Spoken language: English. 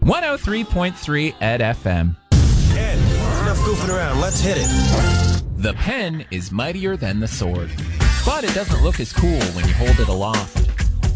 103.3 Ed FM. Ed, enough goofing around. Let's hit it. The pen is mightier than the sword, but it doesn't look as cool when you hold it aloft.